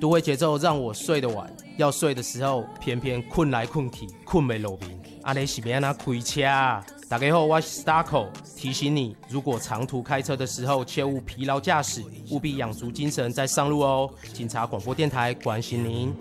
都会节奏让我睡得晚，要睡的时候偏偏困来困去，困没落眠。安尼是要怎开车啊？大家好，我是 Starco， 提醒你，如果长途开车的时候切勿疲劳驾驶，务必养足精神再上路哦。警察广播电台关心您。